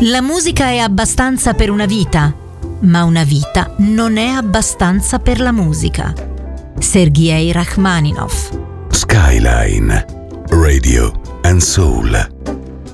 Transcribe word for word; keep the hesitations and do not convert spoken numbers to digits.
La musica è abbastanza per una vita, ma una vita non è abbastanza per la musica. Sergej Rachmaninov. Skyline Radio and Soul.